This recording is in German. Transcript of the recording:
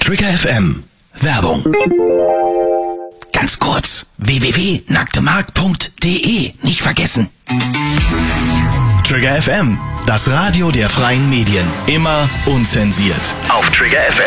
Trigger FM. Werbung. Ganz kurz. www.nacktemarkt.de. Nicht vergessen. Trigger FM. Das Radio der freien Medien. Immer unzensiert. Auf Trigger FM.